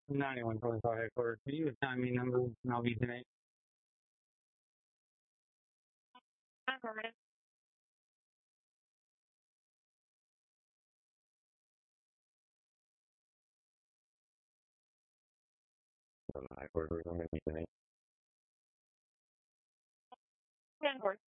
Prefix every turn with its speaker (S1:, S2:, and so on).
S1: 9125 headquarters. Can you assign me numbers and I'll be tonight? Affirmative.
S2: Headquarters, I'm going to be tonight.
S1: 10 4.